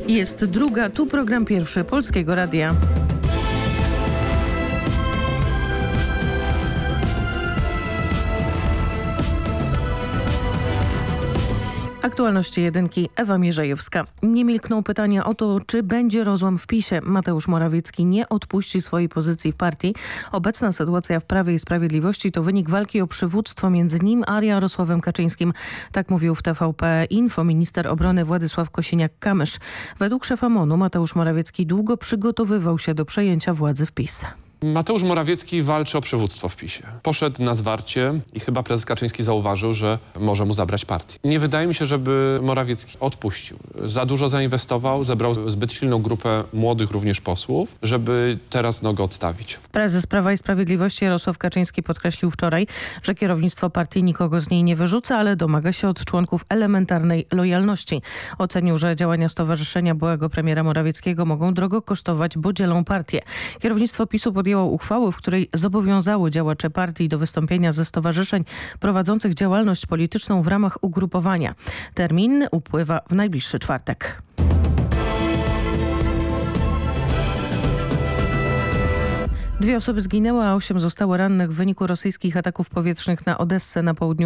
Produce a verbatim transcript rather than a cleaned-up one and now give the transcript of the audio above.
Jest druga, tu program pierwszy Polskiego Radia. Aktualności jedynki, Ewa Mierzejewska. Nie milkną pytania o to, czy będzie rozłam w PiSie. Mateusz Morawiecki nie odpuści swojej pozycji w partii. Obecna sytuacja w Prawie i Sprawiedliwości to wynik walki o przywództwo między nim a Jarosławem Kaczyńskim. Tak mówił w T V P Info minister obrony Władysław Kosiniak-Kamysz. Według szefa M O N u Mateusz Morawiecki długo przygotowywał się do przejęcia władzy w PiS. Mateusz Morawiecki walczy o przywództwo w PiSie. Poszedł na zwarcie i chyba prezes Kaczyński zauważył, że może mu zabrać partię. Nie wydaje mi się, żeby Morawiecki odpuścił. Za dużo zainwestował, zebrał zbyt silną grupę młodych również posłów, żeby teraz nogę odstawić. Prezes Prawa i Sprawiedliwości Jarosław Kaczyński podkreślił wczoraj, że kierownictwo partii nikogo z niej nie wyrzuca, ale domaga się od członków elementarnej lojalności. Ocenił, że działania stowarzyszenia byłego premiera Morawieckiego mogą drogo kosztować, bo dzielą partię. Kierownictwo PiSu podjęło uchwałę, w której zobowiązało działaczy partii do wystąpienia ze stowarzyszeń prowadzących działalność polityczną w ramach ugrupowania. Termin upływa w najbliższy czwartek. Dwie osoby zginęły, a osiem zostało rannych w wyniku rosyjskich ataków powietrznych na Odessę na południu